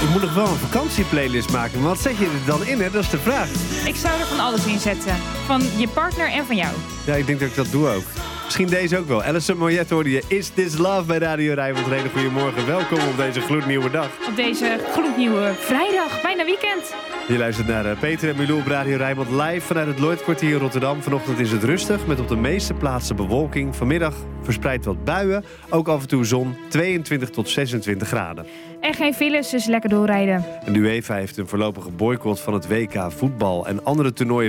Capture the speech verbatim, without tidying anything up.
Je moet nog wel een vakantieplaylist maken. Maar wat zet je er dan in, hè? Dat is de vraag. Ik zou er van alles in zetten. Van je partner en van jou. Ja, ik denk dat ik dat doe ook. Misschien deze ook wel. Alison Moyet hoorde je. Is This Love bij Radio Rijnmond. Een hele goede morgen. Welkom op deze gloednieuwe dag. Op deze gloednieuwe vrijdag. Bijna weekend. Je luistert naar uh, Peter en Milou op Radio Rijnmond live vanuit het Lloydkwartier in Rotterdam. Vanochtend is het rustig met op de meeste plaatsen bewolking. Vanmiddag verspreid wat buien. Ook af en toe zon. tweeëntwintig tot zesentwintig graden. En geen files, dus lekker doorrijden. En de UEFA heeft een voorlopige boycott van het W K voetbal en andere toernooien